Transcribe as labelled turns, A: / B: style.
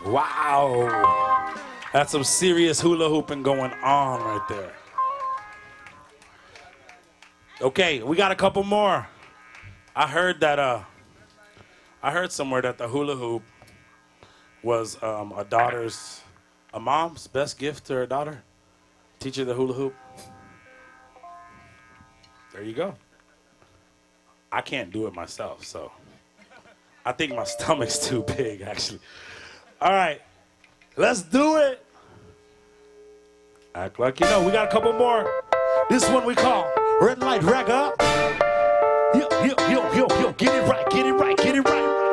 A: Wow. That's some serious hula hooping going on right there. Okay, we got a couple more. I heard somewhere that the hula hoop was a mom's best gift to her daughter. Teach her the hula hoop. There you go. I can't do it myself, so I think my stomach's too big, actually. All right, let's do it. Act like you know. We got a couple more. This one we call Red Light Ragga. Yo, yo, yo, yo, yo, get it right, get it right, get it right.